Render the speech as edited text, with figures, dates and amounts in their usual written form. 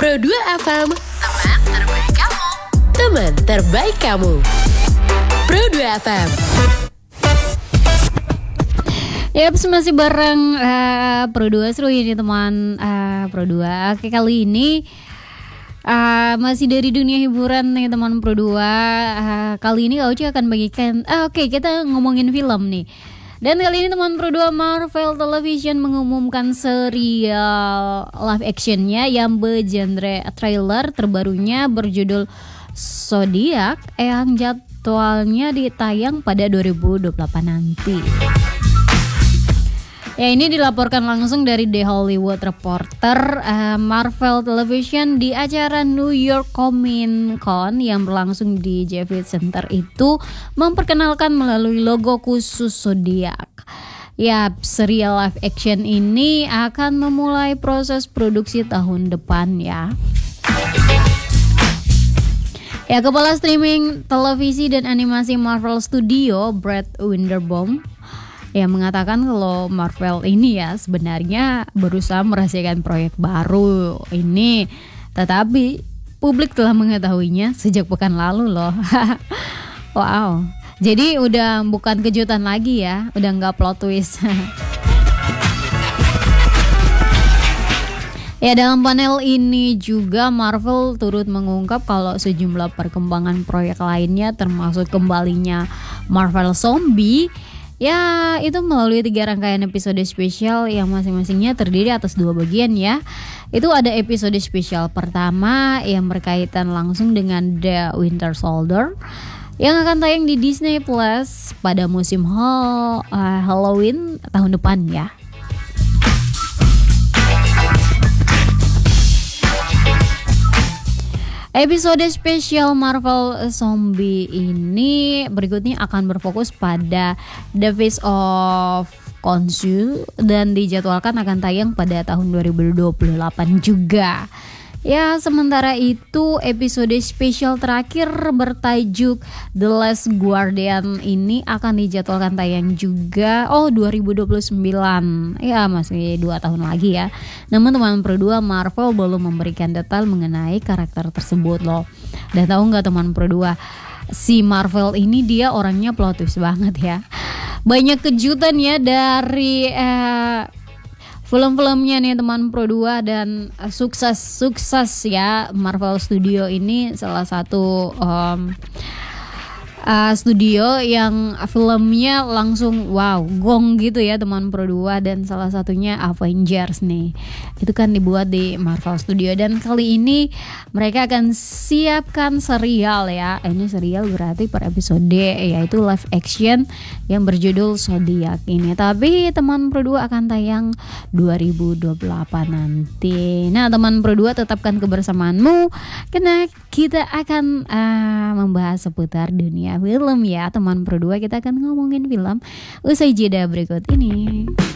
Pro 2 FM, teman terbaik kamu. Teman terbaik kamu. Pro 2 FM. Masih bareng Pro 2, seru ini teman Pro 2. Oke, kali ini masih dari dunia hiburan nih teman Pro 2. Kali ini Kak Uci akan bagikan kita ngomongin film nih. Dan kali ini teman Pro 2, Marvel Television mengumumkan serial live actionnya yang bergenre trailer terbarunya berjudul Zodiac yang jadwalnya ditayang pada 2028 nanti. Ya, ini dilaporkan langsung dari The Hollywood Reporter. Marvel Television di acara New York Comic Con yang berlangsung di Javits Center itu memperkenalkan melalui logo khusus Zodiac. Ya, serial live action ini akan memulai proses produksi tahun depan ya. Ya, kepala streaming televisi dan animasi Marvel Studio, Brad Winderbaum, yang mengatakan kalau Marvel ini ya sebenarnya berusaha merahasiakan proyek baru ini, tetapi publik telah mengetahuinya sejak pekan lalu loh. Wow, jadi udah bukan kejutan lagi ya, udah nggak plot twist. Ya, dalam panel ini juga Marvel turut mengungkap kalau sejumlah perkembangan proyek lainnya termasuk kembalinya Marvel Zombie, ya itu melalui 3 rangkaian episode spesial yang masing-masingnya terdiri atas 2 bagian ya. Itu ada episode spesial pertama yang berkaitan langsung dengan The Winter Soldier yang akan tayang di Disney Plus pada musim Halloween tahun depan ya. Episode spesial Marvel Zombie ini berikutnya akan berfokus pada The Face of Khonshu dan dijadwalkan akan tayang pada tahun 2028 juga. Ya, sementara itu episode spesial terakhir bertajuk The Last Guardian ini akan dijadwalkan tayang juga 2029. Ya, masih 2 tahun lagi ya. Namun teman Pro 2, Marvel belum memberikan detail mengenai karakter tersebut loh. Dan tahu nggak teman Pro 2, si Marvel ini dia orangnya plot twist banget ya. Banyak kejutan ya dari film-filmnya nih teman Pro 2 dan sukses ya. Marvel Studio ini salah satu studio yang filmnya langsung wow, gong gitu ya teman Pro 2, dan salah satunya Avengers nih. Itu kan dibuat di Marvel Studio dan kali ini mereka akan siapkan serial ya. Ini serial berarti per episode yaitu live action yang berjudul Zodiac ini. Tapi teman Pro 2 akan tayang 2028 nanti. Nah, teman Pro 2 tetapkan kebersamaanmu karena kita akan membahas seputar dunia film ya teman Pro 2. Kita akan ngomongin film usai jeda berikut ini.